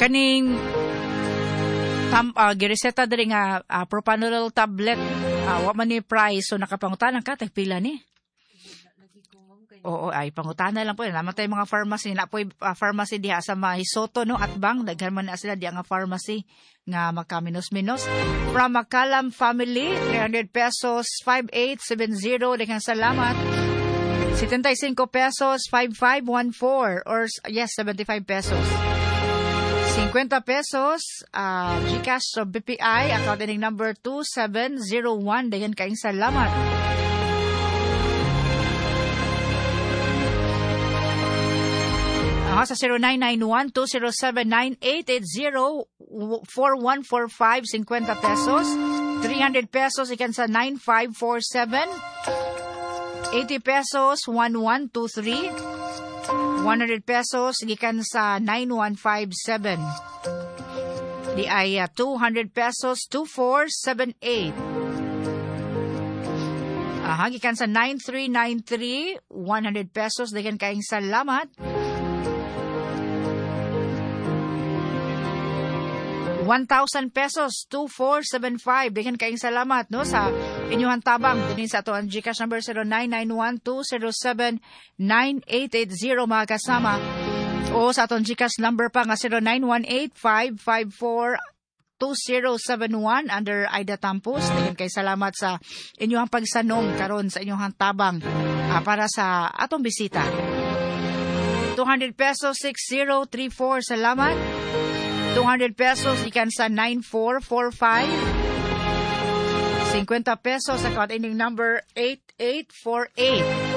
Kaning gireseta diri nga propanolol tablet, wa man ni price, so nakapangutanan ka tag pila ni? Oo, ay pangutana lang po. Naman tayo mga pharmacy. Na po pharmacy diha sa Mahisoto, no? Atbang. Daghan man na sila diha nga pharmacy nga makaminos-minos. From Makalam Family, 300 pesos, 5870. Daghan salamat. 75 pesos, 5514. Or, yes, 75 pesos. 50 pesos, GCash so BPI, account ending number 2701. Daghan kaing salamat. Sa 0991-207-9880-4145, 50 pesos. 300 pesos, ikan sa 9547. 80 pesos, 1123. 100 pesos, ikan sa 9157. Di ay 200 pesos, 2478. Ikan sa 9393. 100 pesos, ikan kaing salamat. 1,000 pesos, 2475. Daghan kaing salamat, no, sa inyong tabang. Din sa ato ang GCash number 0991-207-9880, mga kasama. O sa ato ang GCash number pa nga 0918-554-2071 under Aida Tampus. Daghan kay salamat sa inyong pagsanom karon sa inyong tabang para sa atong bisita. 200 pesos, 6034. Salamat. 200 pesos ikan sa 9445. 50 pesos account ending number 8848.